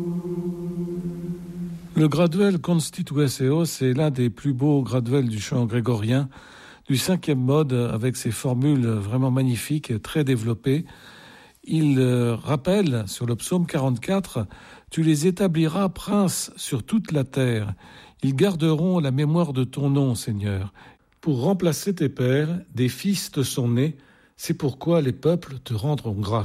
Le graduel Constitueseo, c'est l'un des plus beaux graduels du chant grégorien, du 5e mode, avec ses formules vraiment magnifiques, très développées. Il rappelle sur le psaume 44 « Tu les établiras princes sur toute la terre. Ils garderont la mémoire de ton nom, Seigneur. Pour remplacer tes pères, des fils te sont nés. C'est pourquoi les peuples te rendront grâce. »